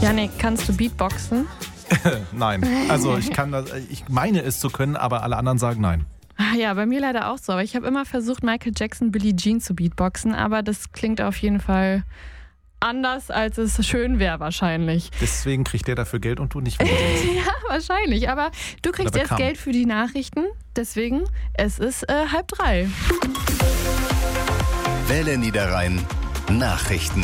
Janik, kannst du Beatboxen? Nein, also ich meine es zu können, aber alle anderen sagen nein. Ja, bei mir leider auch so. Aber ich habe immer versucht, Michael Jackson, Billie Jean zu beatboxen, aber das klingt auf jeden Fall anders, als es schön wäre wahrscheinlich. Deswegen kriegt der dafür Geld und du nicht. Ja, wahrscheinlich. Aber du kriegst jetzt Geld für die Nachrichten. Deswegen, es ist 2:30. Welle Niederrhein Nachrichten.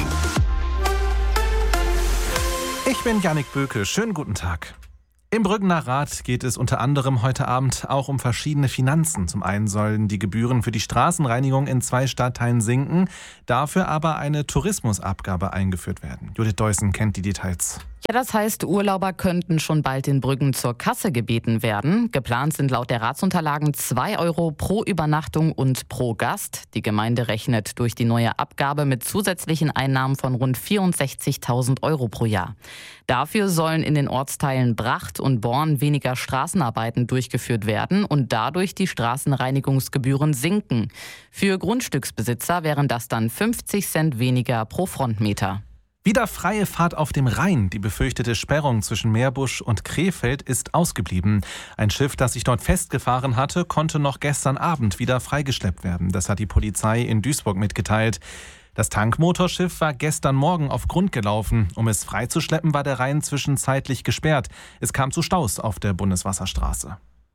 Ich bin Jannik Böke. Schönen guten Tag. Im Brüggener Rat geht es unter anderem heute Abend auch um verschiedene Finanzen. Zum einen sollen die Gebühren für die Straßenreinigung in 2 Stadtteilen sinken, dafür aber eine Tourismusabgabe eingeführt werden. Judith Deussen kennt die Details. Ja, das heißt, Urlauber könnten schon bald in Brüggen zur Kasse gebeten werden. Geplant sind laut der Ratsunterlagen 2 € pro Übernachtung und pro Gast. Die Gemeinde rechnet durch die neue Abgabe mit zusätzlichen Einnahmen von rund 64.000 € pro Jahr. Dafür sollen in den Ortsteilen Bracht und Born weniger Straßenarbeiten durchgeführt werden und dadurch die Straßenreinigungsgebühren sinken. Für Grundstücksbesitzer wären das dann 50 Cent weniger pro Frontmeter. Wieder freie Fahrt auf dem Rhein. Die befürchtete Sperrung zwischen Meerbusch und Krefeld ist ausgeblieben. Ein Schiff, das sich dort festgefahren hatte, konnte noch gestern Abend wieder freigeschleppt werden. Das hat die Polizei in Duisburg mitgeteilt. Das Tankmotorschiff war gestern Morgen auf Grund gelaufen. Um es freizuschleppen, war der Rhein zwischenzeitlich gesperrt. Es kam zu Staus auf der Bundeswasserstraße.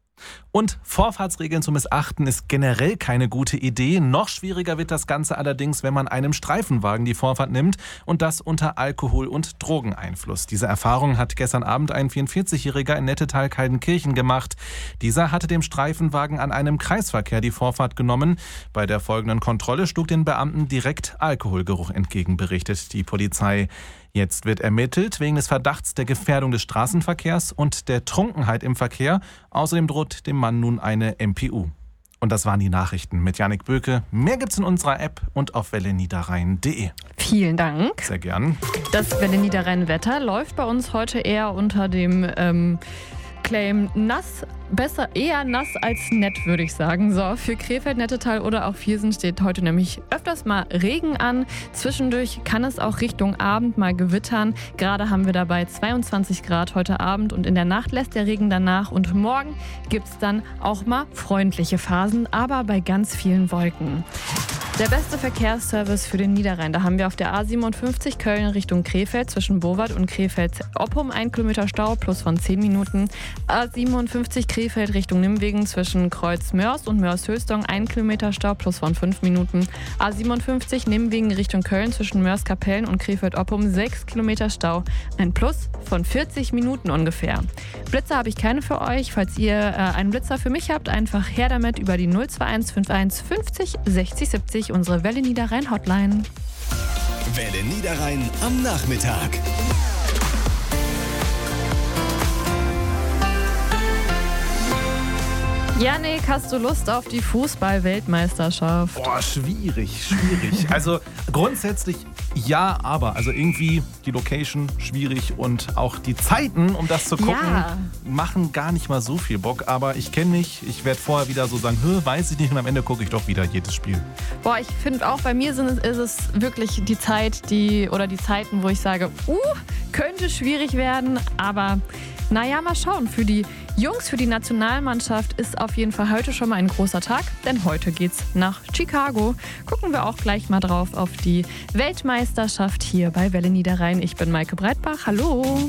Und Vorfahrtsregeln zu missachten ist generell keine gute Idee. Noch schwieriger wird das Ganze allerdings, wenn man einem Streifenwagen die Vorfahrt nimmt und das unter Alkohol- und Drogeneinfluss. Diese Erfahrung hat gestern Abend ein 44-Jähriger in Nettetal-Kaldenkirchen gemacht. Dieser hatte dem Streifenwagen an einem Kreisverkehr die Vorfahrt genommen. Bei der folgenden Kontrolle schlug den Beamten direkt Alkoholgeruch entgegen, berichtet die Polizei. Jetzt wird ermittelt wegen des Verdachts der Gefährdung des Straßenverkehrs und der Trunkenheit im Verkehr. Außerdem droht dem Mann nun eine MPU. Und das waren die Nachrichten mit Jannik Böke. Mehr gibt's in unserer App und auf welleniederrhein.de. Vielen Dank. Sehr gern. Das Welle Niederrhein Wetter läuft bei uns heute eher unter dem Claim nass. Eher nass als nett, würde ich sagen. So, für Krefeld, Nettetal oder auch Viersen steht heute nämlich öfters mal Regen an. Zwischendurch kann es auch Richtung Abend mal gewittern. Gerade haben wir dabei 22 Grad heute Abend und in der Nacht lässt der Regen danach. Und morgen gibt es dann auch mal freundliche Phasen, aber bei ganz vielen Wolken. Der beste Verkehrsservice für den Niederrhein. Da haben wir auf der A57 Köln Richtung Krefeld zwischen Bowart und Krefeld-Oppum 1 Kilometer Stau plus von 10 Minuten. A57 Krefeld Richtung Nimwegen zwischen Kreuz-Mörs und Mörs-Hülsdong 1 Kilometer Stau plus von 5 Minuten. A57 Nimwegen Richtung Köln zwischen Mörs-Kapellen und Krefeld-Oppum 6 Kilometer Stau. Ein Plus von 40 Minuten ungefähr. Blitzer habe ich keine für euch. Falls ihr einen Blitzer für mich habt, einfach her damit über die 021 51 50 60 70. Unsere Welle Niederrhein Hotline. Welle Niederrhein am Nachmittag. Janik, hast du Lust auf die Fußball-Weltmeisterschaft? Boah, schwierig. Also grundsätzlich ja, aber also irgendwie die Location schwierig und auch die Zeiten, um das zu gucken, machen gar nicht mal so viel Bock. Aber ich kenne mich, ich werde vorher wieder so sagen, weiß ich nicht, und am Ende gucke ich doch wieder jedes Spiel. Boah, ich finde auch bei mir ist es wirklich die Zeit, die Zeiten, wo ich sage, könnte schwierig werden, aber naja, mal schauen. Für die Jungs, für die Nationalmannschaft ist auf jeden Fall heute schon mal ein großer Tag, denn heute geht's nach Chicago. Gucken wir auch gleich mal drauf auf die Weltmeisterschaft hier bei Welle Niederrhein. Ich bin Maike Breitbach. Hallo.